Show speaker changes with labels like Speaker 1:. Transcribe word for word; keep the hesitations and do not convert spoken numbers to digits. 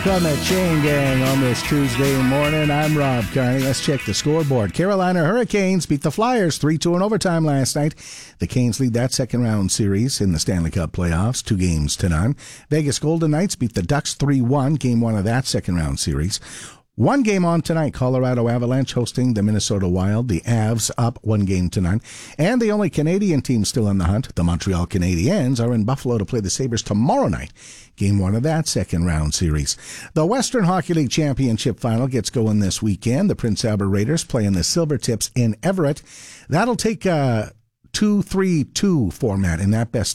Speaker 1: From the Chain Gang on this Tuesday morning, I'm Rob Carney. Let's check the scoreboard. Carolina Hurricanes beat the Flyers three two in overtime last night. The Canes lead that second round series in the Stanley Cup playoffs, two games to none. Vegas Golden Knights beat the Ducks three one, game one of that second round series. One game on tonight, Colorado Avalanche hosting the Minnesota Wild. The Avs up one game to none. And the only Canadian team still in the hunt, the Montreal Canadiens, are in Buffalo to play the Sabres tomorrow night. Game one of that second round series. The Western Hockey League Championship final gets going this weekend. The Prince Albert Raiders playing the Silvertips in Everett. That'll take a two three two format in that best